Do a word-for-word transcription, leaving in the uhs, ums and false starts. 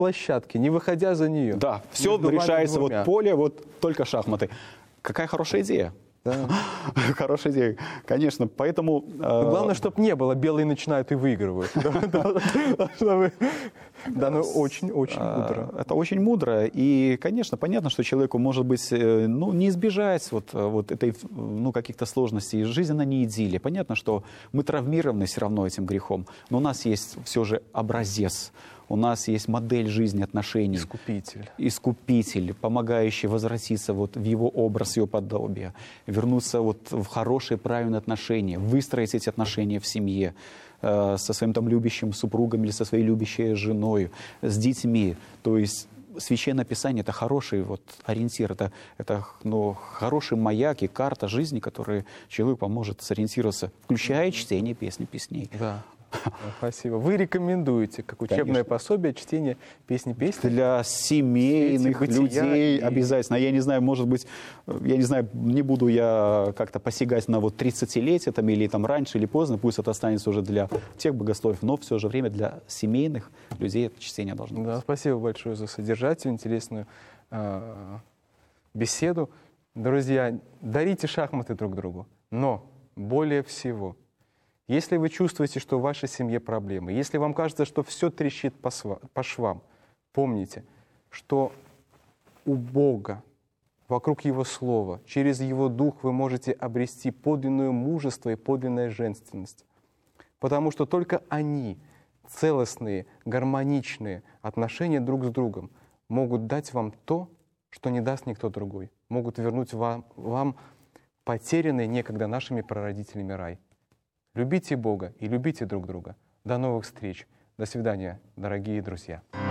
площадке, не выходя за нее. Да, все решается, вот поле, вот только шахматы. Какая хорошая идея. Да. Хорошая идея, конечно. Поэтому... Э... Главное, чтобы не было, белые начинают и выигрывают. Да, ну очень-очень мудро. Это очень мудро. И, конечно, понятно, что человеку, может быть, ну, не избежать вот, вот этой, ну, каких-то сложностей. Жизнь, она не идиллия. Понятно, что мы травмированы все равно этим грехом. Но у нас есть все же образец. У нас есть модель жизни, отношений. Искупитель. Искупитель, помогающий возвратиться вот в его образ, его подобие. Вернуться вот в хорошие, правильные отношения. Выстроить эти отношения в семье. Э, со своим там любящим супругом или со своей любящей женой. С детьми. То есть Священное Писание — это хороший вот ориентир. Это, это ну, хороший маяк и карта жизни, который человеку поможет сориентироваться. Включая чтение песни, песней. Да. Спасибо. Вы рекомендуете, как учебное Конечно. Пособие, чтение песни песни? Для семейных людей и... обязательно. Я не знаю, может быть, я не знаю, не буду я как-то посягать на вот тридцатилетие там, или там раньше или поздно, пусть это останется уже для тех богословий, но в все же время для семейных людей это чтение должно быть. Да, спасибо большое за содержательную, интересную э, беседу. Друзья, дарите шахматы друг другу, но более всего... Если вы чувствуете, что в вашей семье проблемы, если вам кажется, что все трещит по, по швам, помните, что у Бога, вокруг Его Слова, через Его Дух вы можете обрести подлинное мужество и подлинную женственность. Потому что только они, целостные, гармоничные отношения друг с другом, могут дать вам то, что не даст никто другой. Могут вернуть вам, вам потерянный некогда нашими прародителями рай. Любите Бога и любите друг друга. До новых встреч. До свидания, дорогие друзья.